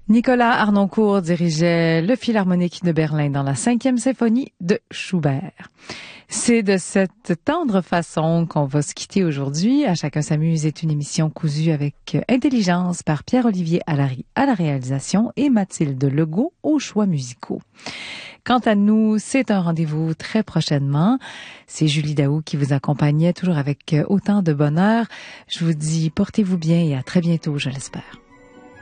Nicolas Harnoncourt dirigeait le Philharmonique de Berlin dans la 5e symphonie de Schubert. C'est de cette tendre façon qu'on va se quitter aujourd'hui. À chacun s'amuse est une émission cousue avec intelligence par Pierre-Olivier Allary à la réalisation et Mathilde Legault aux choix musicaux. Quant à nous, c'est un rendez-vous très prochainement. C'est Julie Daou qui vous accompagnait toujours avec autant de bonheur. Je vous dis portez-vous bien et à très bientôt, je l'espère.